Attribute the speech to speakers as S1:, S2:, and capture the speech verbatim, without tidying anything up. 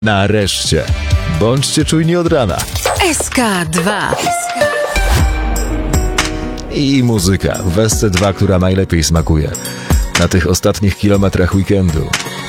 S1: Nareszcie. Bądźcie czujni od rana.
S2: S K dwa.
S1: I muzyka w S C dwa, która najlepiej smakuje na tych ostatnich kilometrach weekendu.